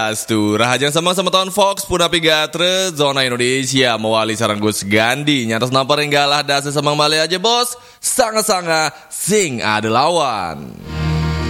Astu, rahajang sama tahun Fox puna pigatre zona Indonesia mewali saranggus gandi nyatas nampar enggalah dasa samang male aja bos, sanga-sanga sing ada lawan.